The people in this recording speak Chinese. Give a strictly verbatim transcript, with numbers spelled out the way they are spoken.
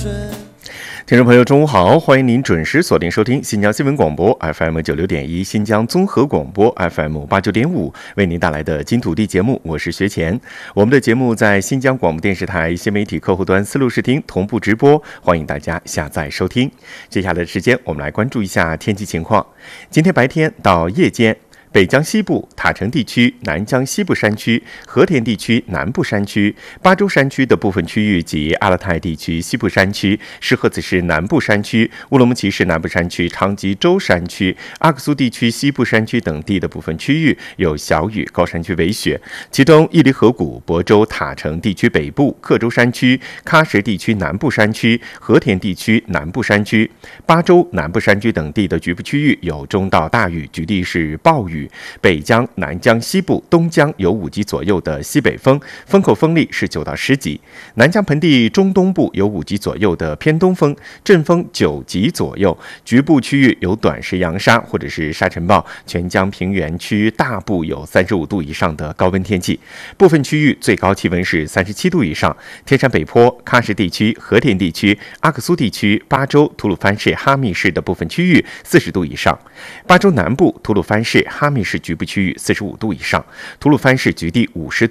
听众朋友，中午好，欢迎您准时锁定收听新疆新闻广播 F M 九六点一，新疆综合广播 F M 八九点五，为您带来的金土地节目，我是学前。我们的节目在新疆广播电视台新媒体客户端思路视听同步直播，欢迎大家下载收听。接下来的时间，我们来关注一下天气情况。今天白天到夜间，北疆西部、塔城地区、南疆西部山区、和田地区南部山区、巴州山区的部分区域及阿勒泰地区西部山区、石河子市南部山区、乌鲁木齐市南部山区、昌吉州山区、阿克苏地区西部山区等地的部分区域有小雨，高山区为雪。其中，伊犁河谷、亳州、塔城地区北部、克州山区、喀什地区南部山区、和田地区南部山区、巴州南部山区等地的局部区域有中到大雨，局地是暴雨。北疆、南疆西部、东疆有五级左右的西北风，风口风力是九到十级；南疆盆地中东部有五级左右的偏东风，阵风九级左右。局部区域有短时扬沙或者是沙尘暴，全疆平原区大部有三十五度以上的高温天气，部分区域最高气温是三十七度以上。天山北坡、喀什地区、和田地区、阿克苏地区、巴州、吐鲁番市、哈密市的部分区域四十度以上；巴州南部、吐鲁番市、哈密市局部区域四十五度以上，吐鲁番市局地五十度。